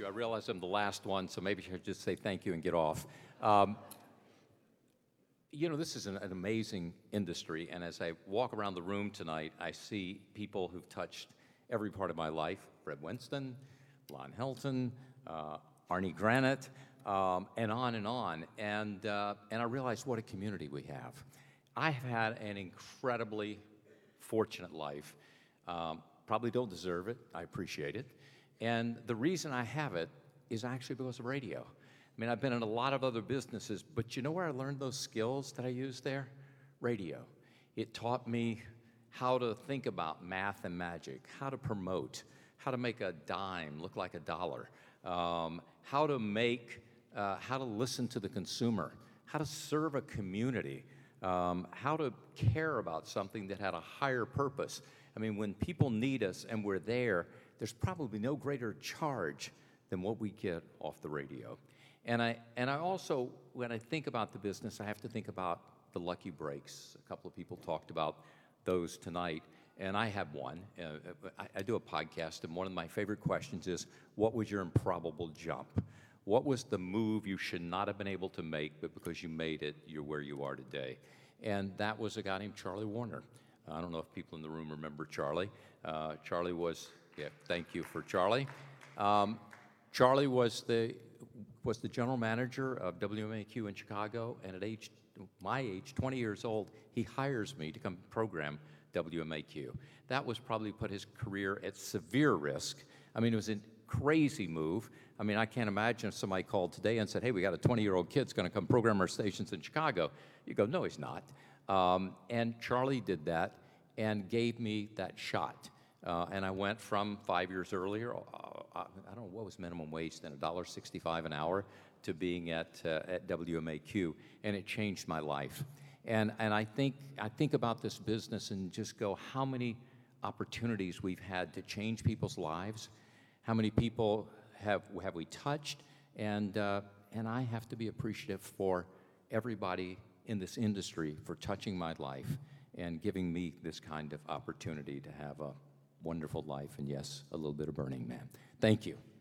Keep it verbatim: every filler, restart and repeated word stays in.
you. I realize I'm the last one, so maybe I should just say thank you and get off. Um, you know, this is an, an amazing industry, and as I walk around the room tonight, I see people who've touched every part of my life. Fred Winston, Lon Helton, uh, Arnie Granite, um, and on and on. And, uh, and I realize what a community we have. I've had an incredibly fortunate life. Um, probably don't deserve it. I appreciate it. And the reason I have it is actually because of radio. I mean, I've been in a lot of other businesses, but you know where I learned those skills that I use there? Radio. It taught me how to think about math and magic, how to promote, how to make a dime look like a dollar, um, how to make, uh, how to listen to the consumer, how to serve a community, um, how to care about something that had a higher purpose. I mean, when people need us and we're there, there's probably no greater charge than what we get off the radio. And I, and I also, when I think about the business, I have to think about the lucky breaks. A couple of people talked about those tonight, and I have one. Uh, I, I do a podcast, and one of my favorite questions is, what was your improbable jump? What was the move you should not have been able to make, but because you made it, you're where you are today? And that was a guy named Charlie Warner. I don't know if people in the room remember Charlie. Uh, Charlie was, yeah, thank you for Charlie. Um, Charlie was the was the general manager of W M A Q in Chicago, and at age, my age, twenty years old, he hires me to come program W M A Q. That was probably put his career at severe risk. I mean, it was a crazy move. I mean, I can't imagine if somebody called today and said, hey, we got a twenty-year-old kid's gonna come program our stations in Chicago. You go, no, he's not. Um, and Charlie did that and gave me that shot. Uh, and I went from five years earlier, uh, I don't know, what was minimum wage then, one dollar sixty-five an hour, to being at, uh, at W M A Q, and it changed my life. And, and I, think, I think about this business and just go, how many opportunities we've had to change people's lives, how many people have, have we touched, and, uh, and I have to be appreciative for everybody in this industry for touching my life and giving me this kind of opportunity to have a wonderful life, and yes, a little bit of Burning Man. Thank you.